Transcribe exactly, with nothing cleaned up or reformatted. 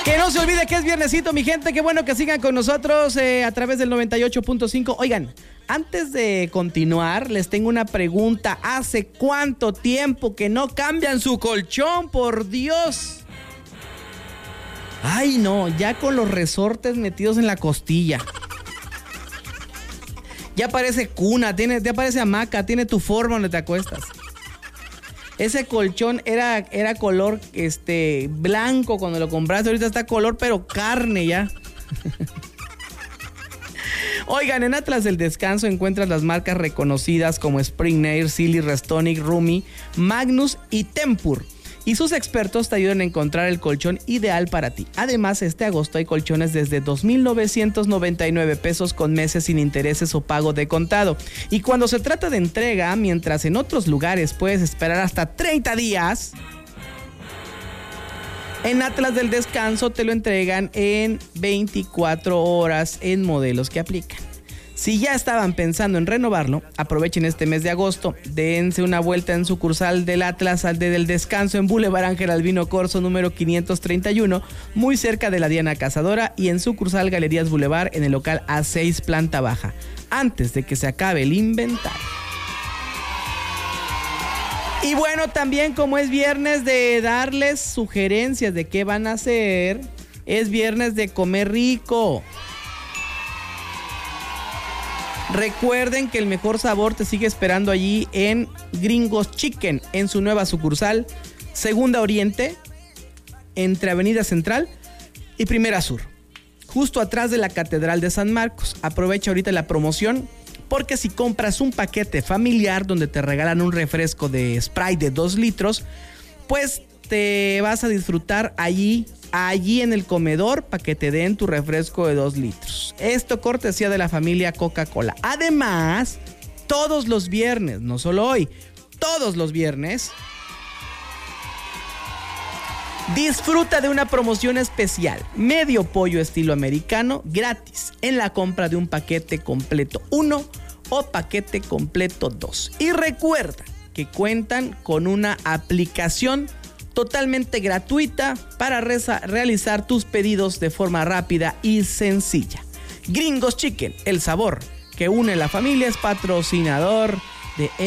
Que no se olvide que es viernesito, mi gente. Qué bueno que sigan con nosotros eh, a través del noventa y ocho punto cinco. Oigan, antes de continuar, les tengo una pregunta. ¿Hace cuánto tiempo que no cambian su colchón? Por Dios. Ay, no, ya con los resortes metidos en la costilla. Ya parece cuna, tiene, ya parece hamaca, tiene tu forma donde te acuestas. Ese colchón era, era color este, blanco cuando lo compraste. Ahorita está color, pero carne ya. Oigan, en Atlas del Descanso encuentras las marcas reconocidas como Spring Air, Sealy, Restonic, Rumi, Magnus y Tempur. Y sus expertos te ayudan a encontrar el colchón ideal para ti. Además, este agosto hay colchones desde dos mil novecientos noventa y nueve pesos con meses sin intereses o pago de contado. Y cuando se trata de entrega, mientras en otros lugares puedes esperar hasta treinta días, en Atlas del Descanso te lo entregan en veinticuatro horas en modelos que aplican. Si ya estaban pensando en renovarlo, aprovechen este mes de agosto, dense una vuelta en sucursal del Atlas al del Descanso en Boulevard Ángel Albino Corzo número quinientos treinta y uno, muy cerca de la Diana Cazadora, y en sucursal Galerías Boulevard en el local A seis, planta baja, antes de que se acabe el inventario. Y bueno, también como es viernes de darles sugerencias de qué van a hacer, es viernes de comer rico. Recuerden que el mejor sabor te sigue esperando allí en Gringos Chicken, en su nueva sucursal, Segunda Oriente, entre Avenida Central y Primera Sur, justo atrás de la Catedral de San Marcos. Aprovecha ahorita la promoción, porque si compras un paquete familiar donde te regalan un refresco de Sprite de dos litros, pues te vas a disfrutar allí, allí en el comedor, para que te den tu refresco de dos litros. Esto cortesía de la familia Coca-Cola. Además, todos los viernes, no solo hoy, todos los viernes, disfruta de una promoción especial. Medio pollo estilo americano gratis en la compra de un paquete completo uno o paquete completo dos. Y recuerda que cuentan con una aplicación totalmente gratuita para reza, realizar tus pedidos de forma rápida y sencilla. Gringos Chicken, el sabor que une la familia, es patrocinador de